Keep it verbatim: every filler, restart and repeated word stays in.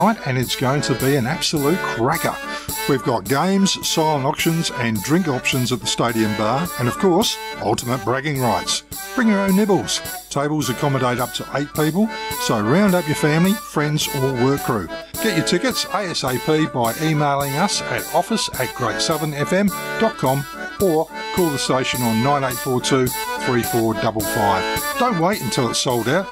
and it's going to be an absolute cracker. We've got games, silent auctions and drink options at the stadium bar, and of course, ultimate bragging rights. Bring your own nibbles. Tables accommodate up to eight people, so round up your family, friends or work crew. Get your tickets ASAP by emailing us at office at great southern f m dot com or call the station on nine eight four two, three four five five. Don't wait until it's sold out.